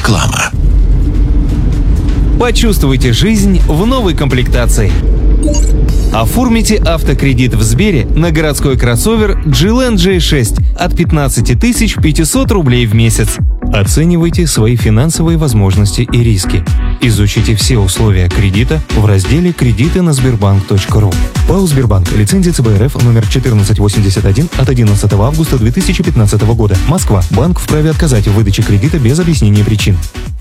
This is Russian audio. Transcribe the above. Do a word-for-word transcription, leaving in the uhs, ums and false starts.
Реклама. Почувствуйте жизнь в новой комплектации. Оформите автокредит в Сбере на городской кроссовер джи эл эн джей шесть от пятнадцати тысяч пятисот рублей в месяц. Оценивайте свои финансовые возможности и риски. Изучите все условия кредита в разделе «Кредиты на сбербанк точка ру». ПАО «Сбербанк». Лицензия ЦБ РФ номер четырнадцать восемьдесят один от одиннадцатого августа две тысячи пятнадцатого года. Москва. Банк вправе отказать в выдаче кредита без объяснения причин.